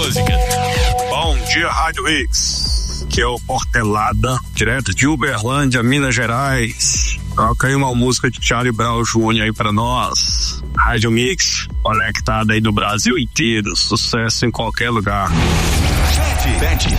Bom dia, Rádio Mix. Que é o Portelada, direto de Uberlândia, Minas Gerais. Toca aí uma música de Charlie Brown Jr. aí pra nós. Rádio Mix, conectada aí do Brasil inteiro. Sucesso em qualquer lugar.